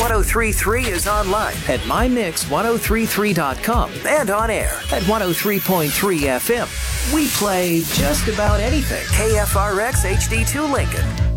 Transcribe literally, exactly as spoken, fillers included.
ten thirty-three is online at my mix ten thirty-three dot com and on air at one oh three point three F M. We play just about anything. K F R X H D two Lincoln.